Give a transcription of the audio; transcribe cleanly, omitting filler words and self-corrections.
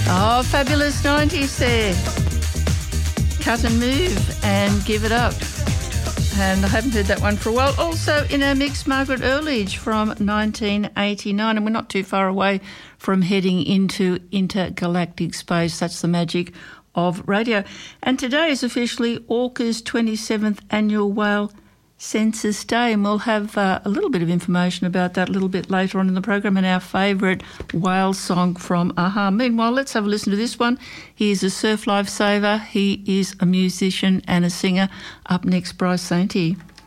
Oh, fabulous 90s there. Cut and Move and Give It Up. And I haven't heard that one for a while. Also in our mix, Margaret Earledge from 1989. And we're not too far away from heading into intergalactic space. That's the magic of radio. And today is officially Orca's 27th Annual Whale Census Day, and we'll have a little bit of information about that a little bit later on in the program and our favourite whale song from AHA. Meanwhile, let's have a listen to this one. He is a surf lifesaver. He is a musician and a singer. Up next, Bryce Sainty.